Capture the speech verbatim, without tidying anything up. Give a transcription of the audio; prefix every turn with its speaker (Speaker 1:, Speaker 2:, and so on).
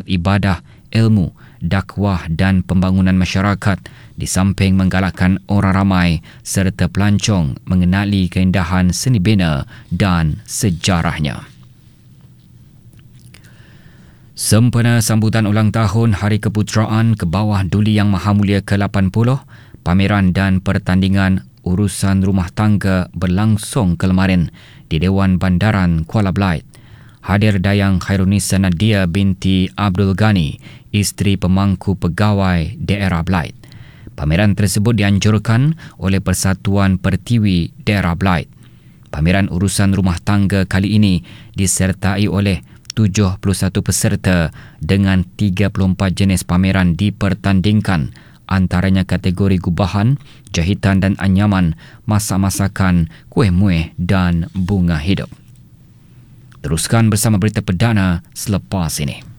Speaker 1: ibadah, ilmu, dakwah dan pembangunan masyarakat di samping menggalakkan orang ramai serta pelancong mengenali keindahan seni bina dan sejarahnya. Sempena sambutan ulang tahun Hari Keputeraan ke bawah Duli Yang Maha Mulia ke lapan puluh, pameran dan pertandingan urusan rumah tangga berlangsung kemarin di Dewan Bandaran Kuala Belait. Hadir Dayang Khairunisa Nadia binti Abdul Ghani, isteri pemangku pegawai daerah Belait. Pameran tersebut dianjurkan oleh Persatuan Pertiwi Daerah Belait. Pameran urusan rumah tangga kali ini disertai oleh tujuh puluh satu peserta dengan tiga puluh empat jenis pameran dipertandingkan, antaranya kategori gubahan, jahitan dan anyaman, masak-masakan, kuih muih dan bunga hidup. Teruskan bersama berita perdana selepas ini.